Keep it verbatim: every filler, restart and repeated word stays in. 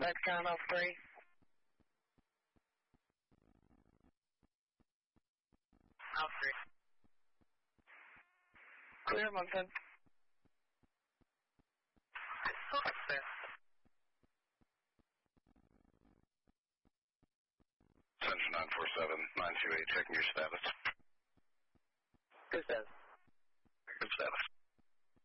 That's count off three. Off three. Clear, Mountain. Center nine four seven, nine two eight, checking your status. Good status. Good status.